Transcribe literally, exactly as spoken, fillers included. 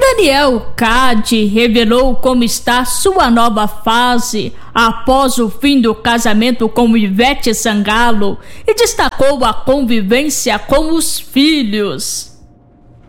Daniel Cade revelou como está sua nova fase após o fim do casamento com Ivete Sangalo e destacou a convivência com os filhos.